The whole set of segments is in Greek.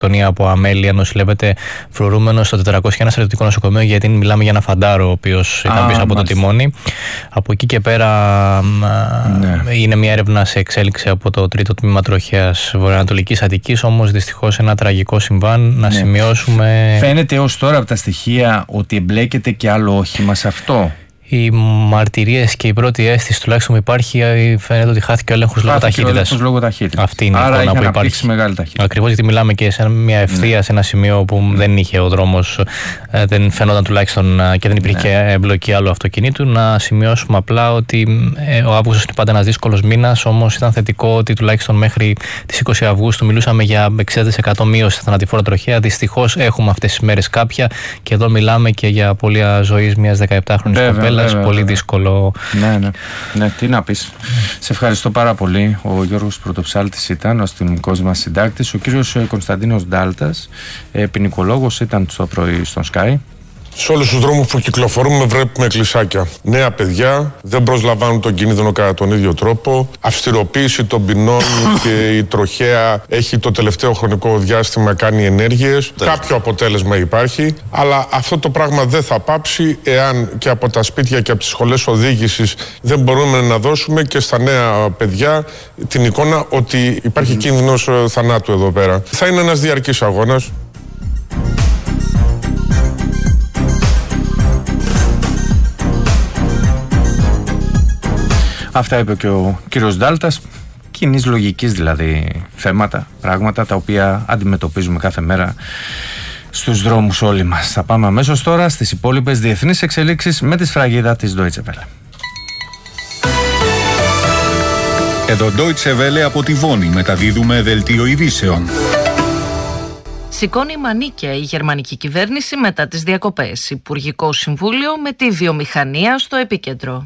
από αμέλεια νοσηλεύεται φρουρούμενος στο 401 στρατιωτικό νοσοκομείο, γιατί μιλάμε για ένα φαντάρο ο οποίος ήταν πίσω από το τιμόνι. Από εκεί και πέρα είναι μια έρευνα σε εξέλιξη από το 3ο τμήμα τροχέας Βορειοανατολικής Αττικής, όμως δυστυχώς ένα τραγικό συμβάν να σημειώσουμε. Φαίνεται ως τώρα από τα στοιχεία ότι εμπλέκεται και άλλο όχημα σε αυτό. Οι μαρτυρίες και η πρώτη αίσθηση τουλάχιστον που υπάρχει, φαίνεται ότι χάθηκε ο έλεγχος λόγω ταχύτητας. Αυτή είναι η εικόνα που υπάρχει. Μεγάλη ταχύτητα. Ακριβώς, γιατί μιλάμε και σε μια ευθεία, σε ένα σημείο που δεν είχε ο δρόμος, δεν φαινόταν τουλάχιστον και δεν υπήρχε εμπλοκή άλλου αυτοκινήτου. Να σημειώσουμε απλά ότι ο Αύγουστος είναι πάντα ένας δύσκολος μήνας, όμως ήταν θετικό ότι τουλάχιστον μέχρι τις 20 Αυγούστου μιλούσαμε για 60% μείωση στη θανατηφόρα τροχέα. Δυστυχώς έχουμε αυτές τις μέρες κάποια, και εδώ μιλάμε και για απώλεια ζωής μιας 17χρονης κοπέλας. Πολύ δύσκολο. Ναι, τι να πεις. Σε ευχαριστώ πάρα πολύ. Ο Γιώργος Πρωτοψάλτης ήταν ο αστυνομικός μας συντάκτης. Ο κύριος Κωνσταντίνος Ντάλτας, ποινικολόγος, ήταν το πρωί στον Sky. Σε όλους τους δρόμους που κυκλοφορούμε βλέπουμε εκκλησάκια. Νέα παιδιά δεν προσλαμβάνουν τον κίνδυνο κατά τον ίδιο τρόπο. Αυστηροποίηση των ποινών και η τροχέα έχει το τελευταίο χρονικό διάστημα κάνει ενέργειες. Κάποιο αποτέλεσμα υπάρχει, αλλά αυτό το πράγμα δεν θα πάψει εάν και από τα σπίτια και από τις σχολές οδήγησης δεν μπορούμε να δώσουμε και στα νέα παιδιά την εικόνα ότι υπάρχει κίνδυνος θανάτου εδώ πέρα. Θα είναι ένας διαρκής αγώνας. Αυτά είπε και ο κύριος Ντάλτας. Κοινής λογικής δηλαδή θέματα, πράγματα τα οποία αντιμετωπίζουμε κάθε μέρα στους δρόμους όλοι μας. Θα πάμε αμέσως τώρα στις υπόλοιπες διεθνείς εξελίξεις με τη σφραγίδα της Deutsche Welle. Εδώ Deutsche Welle από τη Βόνη μεταδίδουμε δελτίο ειδήσεων. Σηκώνει μανίκια η γερμανική κυβέρνηση μετά τις διακοπές. Υπουργικό Συμβούλιο με τη βιομηχανία στο επίκεντρο.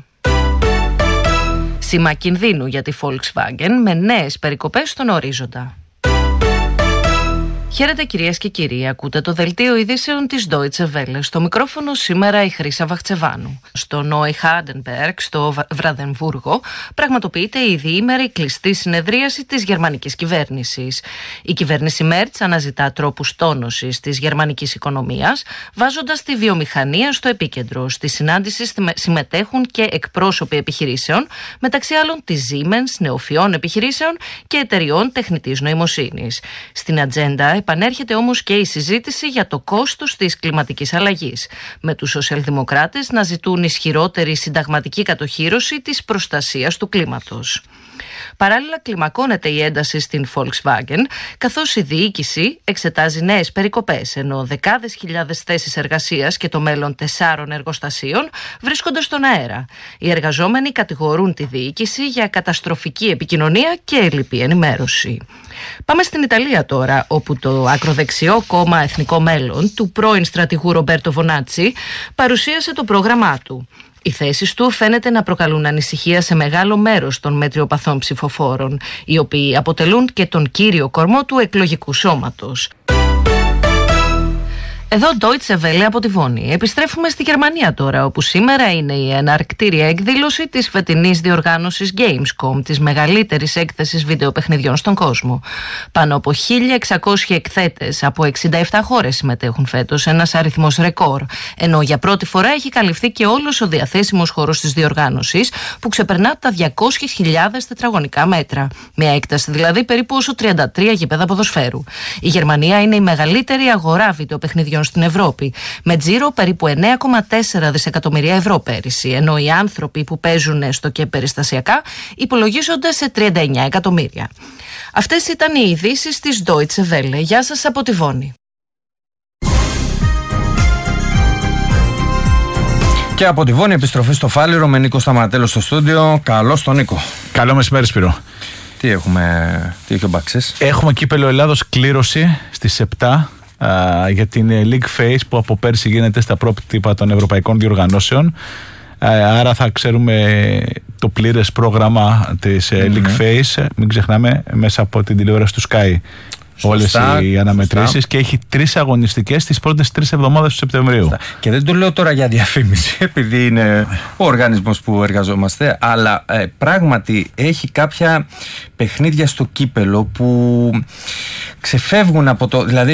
Σήμα κινδύνου για τη Volkswagen με νέες περικοπές στον ορίζοντα. Χαίρετε κυρίες και κύριοι, ακούτε το δελτίο ειδήσεων της Deutsche Welle. Στο μικρόφωνο σήμερα η Χρύσα Βαχτσεβάνου. Στο Νόιχάντενμπεργκ, στο Βραδεμβούργο, πραγματοποιείται η διήμερη κλειστή συνεδρίαση της γερμανικής κυβέρνησης. Η κυβέρνηση Μέρτς αναζητά τρόπους τόνωσης της γερμανικής οικονομίας, βάζοντας τη βιομηχανία στο επίκεντρο. Στη συνάντηση συμμετέχουν και εκπρόσωποι επιχειρήσεων, μεταξύ άλλων της Siemens, νεοφυών επιχειρήσεων και εταιριών τεχνητής νοημοσύνης. Στην ατζέντα επανέρχεται όμως και η συζήτηση για το κόστος της κλιματικής αλλαγής, με τους σοσιαλδημοκράτες να ζητούν ισχυρότερη συνταγματική κατοχύρωση της προστασίας του κλίματος. Παράλληλα, κλιμακώνεται η ένταση στην Volkswagen, καθώς η διοίκηση εξετάζει νέες περικοπές, ενώ δεκάδες χιλιάδες θέσεις εργασίας και το μέλλον 4 εργοστασίων βρίσκονται στον αέρα. Οι εργαζόμενοι κατηγορούν τη διοίκηση για καταστροφική επικοινωνία και ελλειπή ενημέρωση. Πάμε στην Ιταλία τώρα, όπου το ακροδεξιό κόμμα Εθνικό Μέλλον του πρώην στρατηγού Ρομπέρτο Βονάτσι παρουσίασε το πρόγραμμά του. Οι θέσεις του φαίνεται να προκαλούν ανησυχία σε μεγάλο μέρος των μετριοπαθών ψηφοφόρων, οι οποίοι αποτελούν και τον κύριο κορμό του εκλογικού σώματος. Εδώ Deutsche Welle από τη Βόνη. Επιστρέφουμε στη Γερμανία τώρα, όπου σήμερα είναι η εναρκτήρια εκδήλωση της φετινής διοργάνωσης Gamescom, της μεγαλύτερης έκθεσης βιντεοπαιχνιδιών στον κόσμο. Πάνω από 1.600 εκθέτες από 67 χώρες συμμετέχουν φέτος, ένας αριθμός ρεκόρ, ενώ για πρώτη φορά έχει καλυφθεί και όλος ο διαθέσιμος χώρος της διοργάνωσης, που ξεπερνά τα 200.000 τετραγωνικά μέτρα. Μια έκταση δηλαδή περίπου όσο 33 γήπεδα ποδοσφαίρου. Η Γερμανία είναι η μεγαλύτερη αγορά βιντεοπαιχνιδιών στην Ευρώπη, με τζίρο περίπου 9,4 δισεκατομμυρία ευρώ πέρυσι, ενώ οι άνθρωποι που παίζουν στο και περιστασιακά υπολογίζονται σε 39 εκατομμύρια. Αυτές ήταν οι ειδήσεις της Deutsche Welle. Γεια σας από τη Βόνη. Και από τη Βόνη επιστροφή στο Φάληρο με Νίκο Σταματέλο στο στούντιο. Καλώς τον Νίκο. Καλό μεσημέρι, Σπύρο. Τι έχει ο Μπαξής? Έχουμε κύπελλο Ελλάδος κλήρωση στις 7 για την League Phase, που από πέρσι γίνεται στα πρότυπα των ευρωπαϊκών διοργανώσεων. Άρα θα ξέρουμε το πλήρες πρόγραμμα της League Phase, μην ξεχνάμε, μέσα από την τηλεόραση του Sky. όλες οι αναμετρήσεις και έχει 3 αγωνιστικές τις πρώτες 3 εβδομάδες του Σεπτεμβρίου. Και δεν το λέω τώρα για διαφήμιση, επειδή είναι ο οργανισμός που εργαζόμαστε, αλλά πράγματι έχει κάποια παιχνίδια στο κύπελο που ξεφεύγουν από το. Δηλαδή,